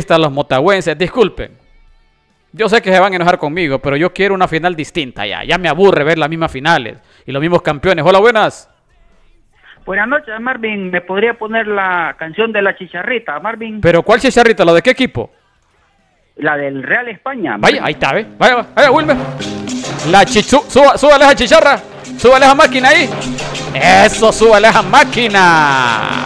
barcelonistas, los motagüenses, disculpen. Yo sé que se van a enojar conmigo, pero yo quiero una final distinta ya. Ya me aburre ver las mismas finales y los mismos campeones. Hola, buenas. Buenas noches, Marvin. ¿Me podría poner la canción de la chicharrita, Marvin? ¿Pero cuál chicharrita? ¿La de qué equipo? La del Real España. Vaya, ahí está, ¿ves? Vaya, Wilmer. La súbale esa chicharra. Súbale esa máquina ahí. Eso, súbale esa máquina.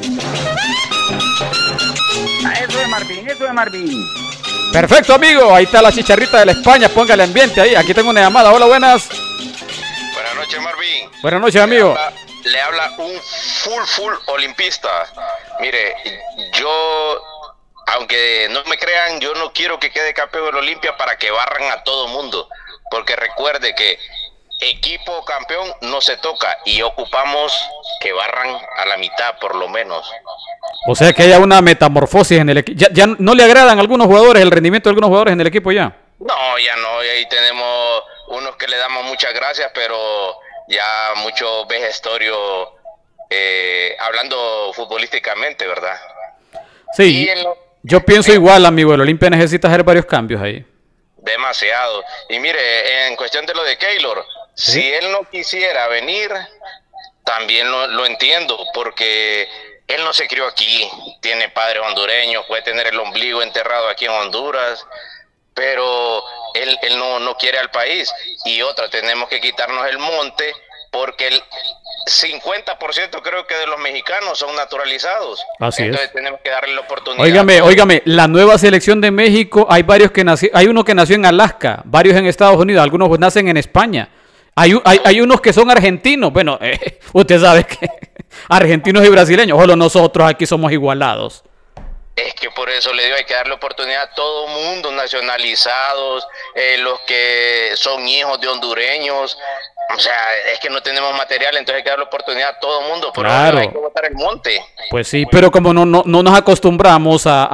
Eso es Marvin, eso es Marvin. Perfecto, amigo. Ahí está la chicharrita de la España. Póngale ambiente ahí. Aquí tengo una llamada. Hola, buenas. Buenas noches, Marvin. Buenas noches, amigo. Le habla un full olimpista. Mire, yo, aunque no me crean, yo no quiero que quede campeón el Olimpia para que barran a todo mundo. Porque recuerde que equipo campeón no se toca y ocupamos que barran a la mitad por lo menos. O sea que haya una metamorfosis en el equipo. ¿Ya no le agradan a algunos jugadores el rendimiento de algunos jugadores en el equipo ya? No, ya no. Ahí tenemos unos que le damos muchas gracias, pero ya mucho vejestorio hablando futbolísticamente, ¿verdad? Sí, yo pienso igual, amigo. El Olimpia necesita hacer varios cambios ahí. Demasiado. Y mire, en cuestión de lo de Keylor, ¿sí? Si él no quisiera venir, también lo entiendo, porque él no se crió aquí, tiene padres hondureños, puede tener el ombligo enterrado aquí en Honduras, pero él no quiere al país. Y otra, tenemos que quitarnos el monte, porque el 50% creo que de los mexicanos son naturalizados. Así entonces es. Tenemos que darle la oportunidad. Óigame, la nueva selección de México, hay uno que nació en Alaska, varios en Estados Unidos, algunos nacen en España. Hay unos que son argentinos. Bueno, usted sabe que argentinos y brasileños, solo nosotros aquí somos igualados. Es que por eso le digo, hay que darle oportunidad a todo mundo, nacionalizados, los que son hijos de hondureños. O sea, es que no tenemos material, entonces hay que darle oportunidad a todo mundo. Pero claro, hay que botar el monte. Pues sí, pero como no nos acostumbramos no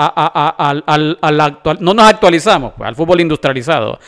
nos actualizamos al fútbol industrializado.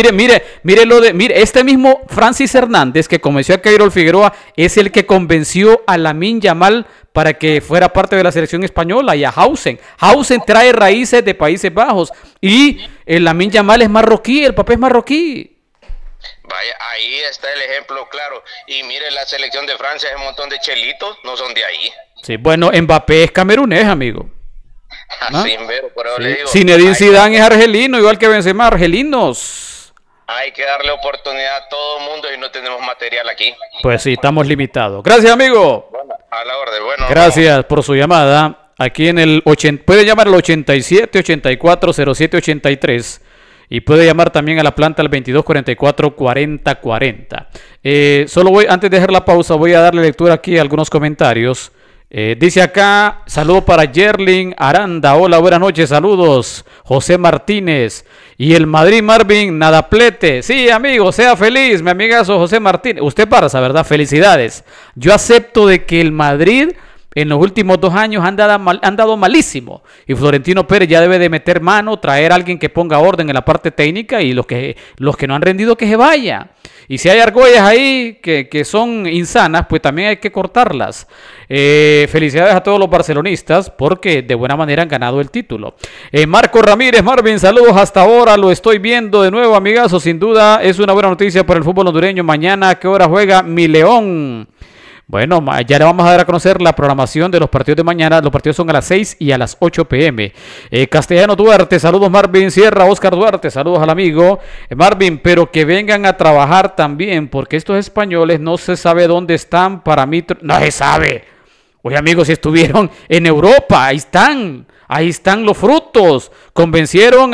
Mire, este mismo Francis Hernández que convenció a Keylor Figueroa es el que convenció a Lamine Yamal para que fuera parte de la selección española, y a Hausen. Hausen trae raíces de Países Bajos y el Lamine Yamal es marroquí, el papá es marroquí. Vaya, ahí está el ejemplo claro. Y mire, la selección de Francia es un montón de chelitos, no son de ahí. Sí, bueno, Mbappé es camerunés, amigo. Así, pero por eso sí. le digo. Zinedine Zidane es argelino, igual que Benzema, argelinos. Hay que darle oportunidad a todo el mundo y no tenemos material aquí. Pues sí, estamos limitados. Gracias, amigo. Bueno, a la orden. Bueno, gracias por su llamada. Aquí en el puede llamar al 87 84 07 83 y puede llamar también a la planta al 22 44 40 40. Antes de dejar la pausa, voy a darle lectura aquí a algunos comentarios. Dice acá, saludo para Yerling Aranda, hola, buenas noches, saludos, José Martínez, y el Madrid Marvin Nadaplete, sí amigo, sea feliz, mi amigazo José Martínez, usted Barça, ¿verdad? Felicidades, yo acepto de que el Madrid en los últimos 2 años han dado malísimo, y Florentino Pérez ya debe de meter mano, traer a alguien que ponga orden en la parte técnica, y los que no han rendido que se vaya. Y si hay argollas ahí que son insanas, pues también hay que cortarlas. Felicidades a todos los barcelonistas porque de buena manera han ganado el título. Marco Ramírez, Marvin, saludos hasta ahora, lo estoy viendo de nuevo, amigazo. Sin duda es una buena noticia para el fútbol hondureño. Mañana, ¿a qué hora juega mi León? Bueno, ya le vamos a dar a conocer la programación de los partidos de mañana. Los partidos son a las 6 y a las 8 p.m. Castellano Duarte, saludos Marvin. Sierra, Oscar Duarte, saludos al amigo. Marvin, pero que vengan a trabajar también, porque estos españoles no se sabe dónde están. Para mí, no se sabe. Oye, amigos, si estuvieron en Europa, ahí están los frutos. Convencieron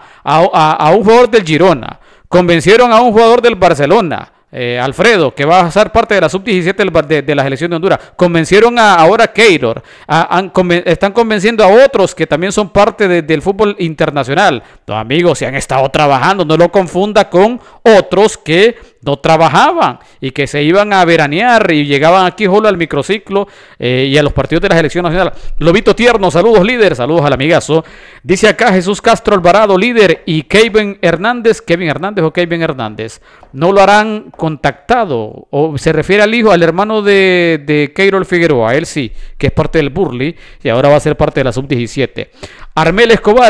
a un jugador del Girona, convencieron a un jugador del Barcelona. Alfredo, que va a ser parte de la sub-17 de la selección de Honduras. Convencieron ahora a Keylor. Están convenciendo a otros que también son parte del fútbol internacional. Los amigos, si han estado trabajando, no lo confunda con otros que no trabajaban y que se iban a veranear y llegaban aquí solo al microciclo y a los partidos de la selección nacional. Lobito Tierno, saludos líder, saludos al amigazo. Dice acá Jesús Castro Alvarado, líder, y Kevin Hernández no lo harán contactado, o se refiere al hijo, al hermano de Keylor Figueroa, él sí, que es parte del Burley y ahora va a ser parte de la sub-17. Armel Escobar,